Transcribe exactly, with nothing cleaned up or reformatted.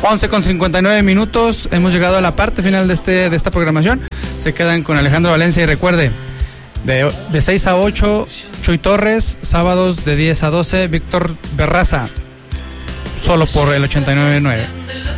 once con cincuenta y nueve minutos, hemos llegado a la parte final de este de esta programación. Se quedan con Alejandro Valencia y recuerde, de, de seis a ocho, Chuy Torres, sábados de diez a doce, Víctor Berraza, solo por el ochenta y nueve punto nueve.